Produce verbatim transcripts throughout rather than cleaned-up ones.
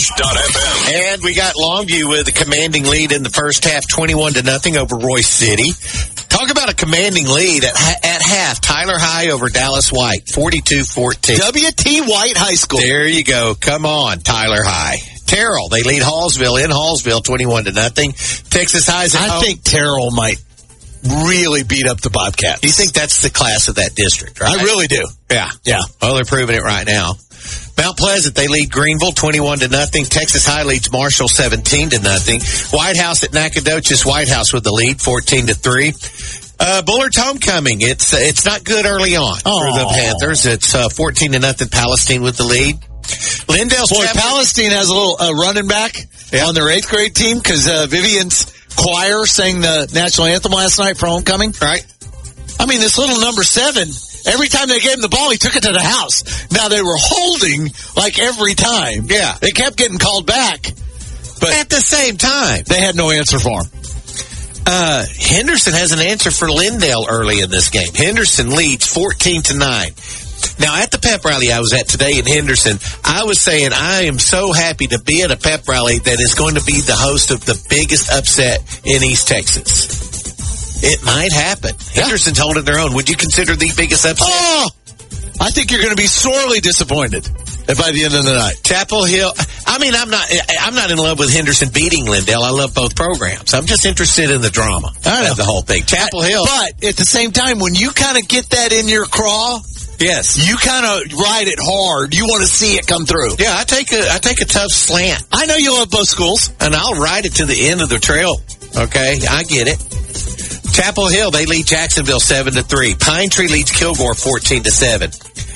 Rush dot F M. And we got Longview with a commanding lead in the first half, twenty-one to nothing over Royce City. Talk about a commanding lead at, at half. Tyler High over Dallas White, forty-two fourteen. W T White High School. There you go. Come on, Tyler High. Terrell, they lead Hallsville in Hallsville, twenty-one to nothing. Texas High's at I home. think Terrell might really beat up the Bobcats. You think that's the class of that district, right? I really do. Yeah. Yeah. Well, they're proving it right now. Mount Pleasant, they lead Greenville twenty-one to nothing. Texas High leads Marshall seventeen to nothing. White House at Nacogdoches. White House with the lead, fourteen to three. Uh, Bullard's homecoming. It's uh, it's not good early on Aww. for the Panthers. It's uh, fourteen to nothing. Palestine with the lead. Lindale's Boy, Chapel- Palestine has a little uh, running back Yeah. on their eighth grade team because uh, Vivian's choir sang the national anthem last night for homecoming. Right. I mean, this little number seven, every time they gave him the ball, he took it to the house. Now, they were holding like every time. Yeah. They kept getting called back. But at the same time, they had no answer for him. Uh, Henderson has an answer for Lindale early in this game. Henderson leads fourteen to nine. Now, at the pep rally I was at today in Henderson, I was saying I am so happy to be at a pep rally that is going to be the host of the biggest upset in East Texas. It might happen. Yeah. Henderson's holding their own. Would you consider the biggest upset? Oh, I think you're going to be sorely disappointed by the end of the night. Chapel Hill. I mean, I'm not. I'm not in love with Henderson beating Lindale. I love both programs. I'm just interested in the drama of the whole thing. Chapel Hill. But at the same time, when you kind of get that in your craw, yes, you kind of ride it hard. You want to see it come through. Yeah, I take a I take a tough slant. I know you love both schools, and I'll ride it to the end of the trail. Okay, I get it. Chapel Hill, they lead Jacksonville seven to three. Pine Tree leads Kilgore fourteen to seven.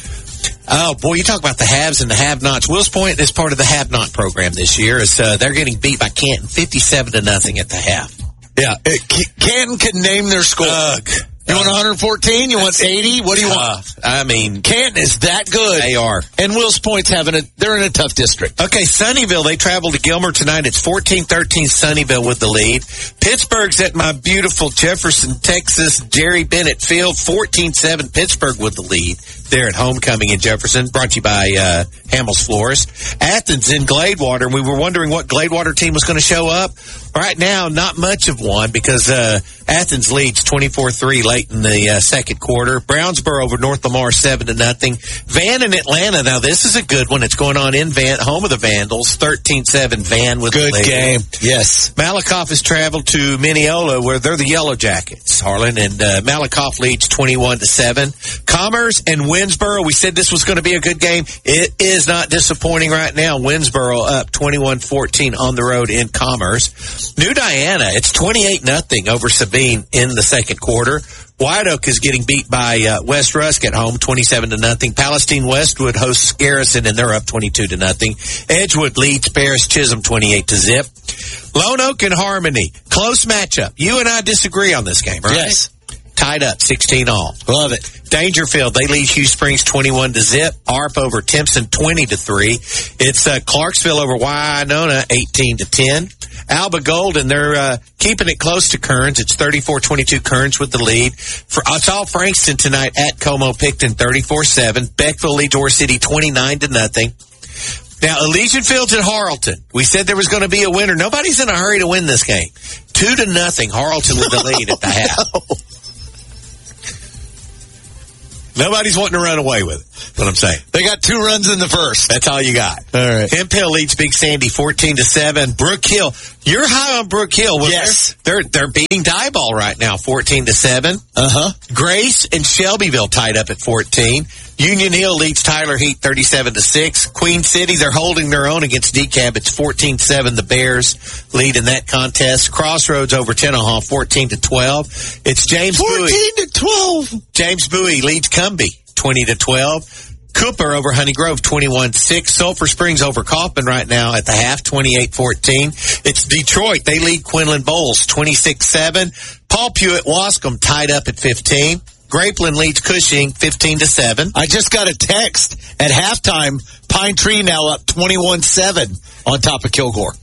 Oh, boy, you talk about the haves and the have-nots. Wills Point is part of the have-not program this year. As, uh, they're getting beat by Canton fifty-seven to nothing at the half. Yeah, it, Canton could name their score. Ugh. You want one fourteen? You want eighty? What do you want? Uh, I mean, Canton is that good. They are. And Wills Point's having a, they're in a tough district. Okay, Sunnyvale, they travel to Gilmer tonight. It's fourteen thirteen Sunnyvale with the lead. Pittsburgh's at my beautiful Jefferson, Texas, Jerry Bennett Field, fourteen seven Pittsburgh with the lead. They're at homecoming in Jefferson, brought to you by uh, Hamels Florist. Athens in Gladewater, and we were wondering what Gladewater team was going to show up. Right now, not much of one because uh, Athens leads twenty-four three late in the uh, second quarter. Brownsboro over North Lamar seven to nothing. Van in Atlanta. Now this is a good one. It's going on in Van, home of the Vandals. thirteen seven Van with good the lead. game. Yes. Malakoff has traveled to Mineola where they're the Yellow Jackets, Harlan, and uh, Malakoff leads twenty-one to seven. Commerce and Winsboro. We said this was going to be a good game. It is not disappointing right now. Winsboro up twenty-one fourteen on the road in Commerce. New Diana, it's twenty-eight nothing over Sabine in the second quarter. White Oak is getting beat by uh, West Rusk at home, twenty-seven to nothing. Palestine Westwood hosts Garrison, and they're up twenty-two to nothing. Edgewood leads Paris Chisholm twenty-eight to zip. Lone Oak and Harmony, close matchup. You and I disagree on this game, right? Yes. Tied up, sixteen all. Love it. Dangerfield, they lead Hugh Springs twenty-one to zip. A R P over Timpson twenty to three. It's uh, Clarksville over Wynona eighteen to ten. Alba Golden, they're uh, keeping it close to Kearns. It's thirty-four twenty-two Kearns with the lead. For, it's all Frankston tonight at Como Picton thirty-four seven. Beckville leads Ore City twenty-nine to nothing. Now, Elysian Fields at Harleton. We said there was going to be a winner. Nobody's in a hurry to win this game. Two to nothing. Harleton with the lead at the half. No. Nobody's wanting to run away with it. That's what I'm saying. They got two runs in the first. That's all you got. All right. Hemp Hill leads Big Sandy fourteen to seven. Brook Hill. You're high on Brook Hill. Well, yes. They're, they're, they're beating Diboll right now, fourteen to seven. Uh-huh. Grace and Shelbyville tied up at fourteen. Union Hill leads Tyler Heat thirty-seven to six. Queen City, they're holding their own against D C A B. It's fourteen seven. The Bears lead in that contest. Crossroads over Tenaha, fourteen to twelve. It's James Bowie. fourteen to twelve. James Bowie leads Cumbie, twenty to twelve. Cooper over Honey Grove, twenty-one six. Sulphur Springs over Kaufman right now at the half, twenty-eight fourteen. It's Detroit. They lead Quinlan Bowles, twenty-six seven. Paul Pewitt Wascom tied up at fifteen. Grapeland leads Cushing, fifteen to seven. I just got a text at halftime. Pine Tree now up twenty-one seven on top of Kilgore.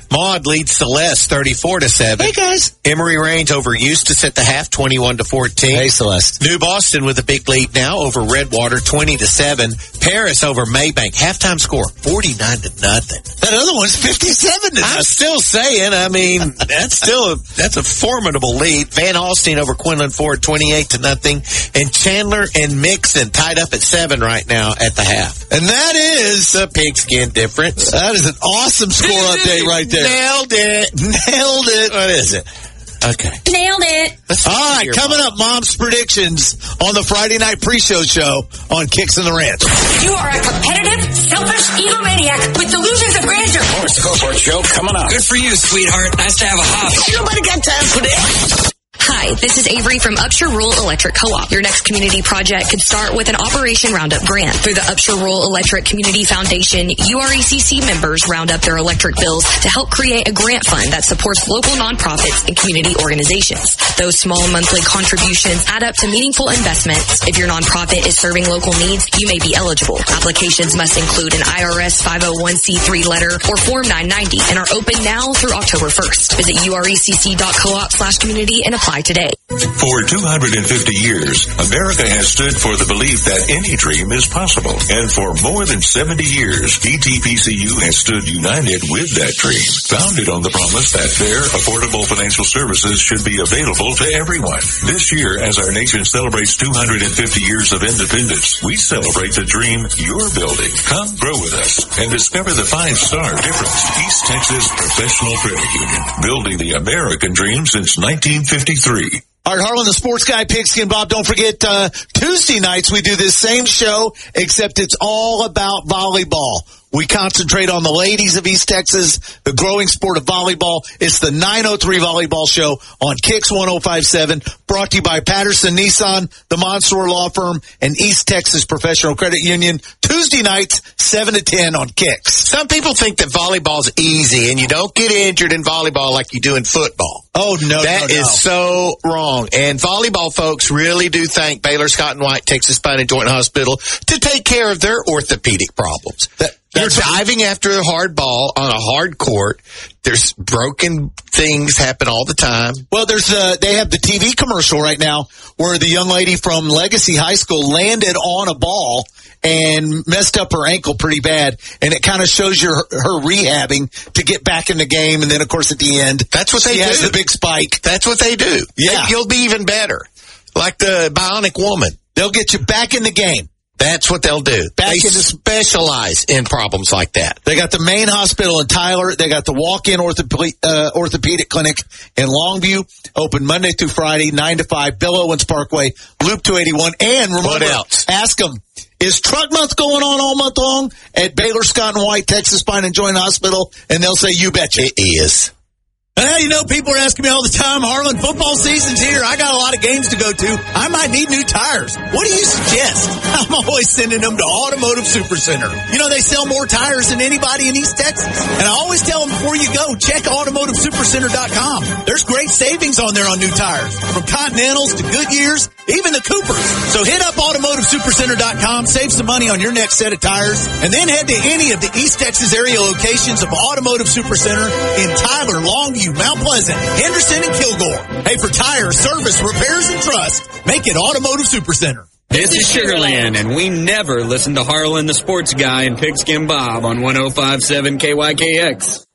Maud leads Celeste thirty-four to seven. Hey, guys. Emory reigns over Eustis at the half, twenty-one to fourteen. Hey, Celeste. New Boston with a big lead now over Redwater, twenty to seven. Paris over Maybank. Halftime score, forty-nine to nothing. That other one's fifty-seven to nothing. I'm still saying, I mean, that's still a, that's a formidable lead. Van Alstyne over Quinlan Ford, twenty-eight to nothing. And Chandler and Mixon tied up at seven right now at the half. And that is the pigskin difference. That is an awesome score update right there. Nailed it. Nailed it. What is it? Okay. Nailed it. All right, coming up, Mom's predictions on the Friday night pre-show show on Kicks and the Ranch. You are a competitive, selfish egomaniac with delusions of grandeur. More Scoreboard Show coming up. Good for you, sweetheart. Nice to have a hobby. Nobody got time for this. Hi, this is Avery from Upshur Rural Electric Co-op. Your next community project could start with an Operation Roundup grant. Through the Upshur Rural Electric Community Foundation, U R E C C members round up their electric bills to help create a grant fund that supports local nonprofits and community organizations. Those small monthly contributions add up to meaningful investments. If your nonprofit is serving local needs, you may be eligible. Applications must include an I R S five oh one c three letter or Form nine ninety and are open now through October first. Visit urecc.coop slash community and apply today. For two hundred fifty years, America has stood for the belief that any dream is possible. And for more than seventy years, E T P C U has stood united with that dream, founded on the promise that fair, affordable financial services should be available to everyone. This year, as our nation celebrates two hundred fifty years of independence, we celebrate the dream you're building. Come grow with us and discover the five-star difference. East Texas Professional Credit Union, building the American dream since nineteen fifty-three. All right, Harlan, the sports guy, Pigskin Bob. Don't forget, uh, Tuesday nights we do this same show, except it's all about volleyball. We concentrate on the ladies of East Texas, the growing sport of volleyball. It's the nine oh three Volleyball Show on Kicks one oh five seven, brought to you by Patterson Nissan, the Monsoor Law Firm, and East Texas Professional Credit Union. Tuesday nights, seven to ten on Kicks. Some people think that volleyball's easy, and you don't get injured in volleyball like you do in football. Oh, no, That no, no. is so wrong. And volleyball folks really do thank Baylor Scott and White Texas Spine and Joint Hospital to take care of their orthopedic problems. That, You're diving after a hard ball on a hard court. There's broken things happen all the time. Well, there's uh, they have the T V commercial right now where the young lady from Legacy High School landed on a ball and messed up her ankle pretty bad, and it kind of shows you her, her rehabbing to get back in the game, and then, of course, at the end, that's what they she do. has the big spike. That's what they do. Yeah. You'll be even better. Like the Bionic Woman. They'll get you back in the game. That's what they'll do. Back they in the, specialize in problems like that. They got the main hospital in Tyler. They got the walk-in orthopedic, uh, orthopedic clinic in Longview, open Monday through Friday, nine to five, Bill Owens Parkway, Loop two eighty-one. And remember, what else? Ask them, is Truck Month going on all month long at Baylor Scott and White Texas Spine and Joint Hospital? And they'll say, you betcha. It is. Well, you know, people are asking me all the time, Harlan, football season's here. I got a lot of games to go to. I might need new tires. What do you suggest? I'm always sending them to Automotive Supercenter. You know, they sell more tires than anybody in East Texas. And I always tell them before you go, check automotive supercenter dot com. There's great savings on there on new tires, from Continentals to Goodyears, even the Coopers. So hit up automotive supercenter dot com, save some money on your next set of tires, and then head to any of the East Texas area locations of Automotive Supercenter in Tyler, Longview, Mount Pleasant, Henderson, and Kilgore. Hey, for tires, service, repairs, and trust, make it Automotive Supercenter. This is Sugarland, and we never listen to Harlan the Sports Guy and Pigskin Bob on one oh five point seven K Y K X.